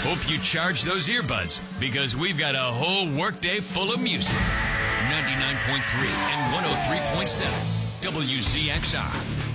Hope you charge those earbuds because we've got a whole workday full of music. 99.3 and 103.7 WZXR.